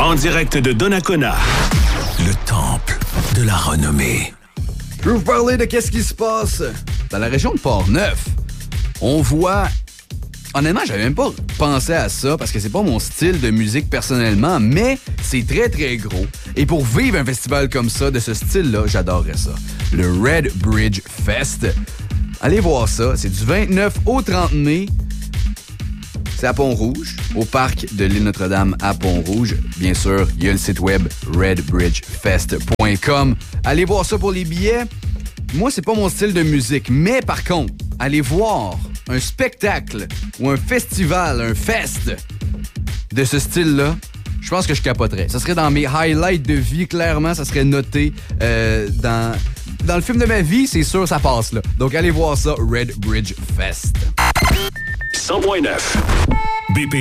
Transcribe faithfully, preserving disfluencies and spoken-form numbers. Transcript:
En direct de Donnacona, le temple de la renommée. Je vais vous parler de qu'est-ce qui se passe dans la région de Port-Neuf. On voit... Honnêtement, j'avais même pas pensé à ça parce que c'est pas mon style de musique personnellement, mais c'est très très gros. Et pour vivre un festival comme ça, de ce style-là, j'adorerais ça. Le Red Bridge Fest. Allez voir ça, c'est du vingt-neuf au trente mai. C'est à Pont-Rouge, au parc de l'île Notre-Dame à Pont-Rouge. Bien sûr, il y a le site web red bridge fest point com. Allez voir ça pour les billets. Moi, c'est pas mon style de musique, mais par contre, allez voir un spectacle ou un festival, un fest de ce style-là, je pense que je capoterais. Ça serait dans mes highlights de vie, clairement, ça serait noté euh, dans, dans le film de ma vie, c'est sûr, ça passe là. Donc allez voir ça, Red Bridge Fest. cent neuf. B P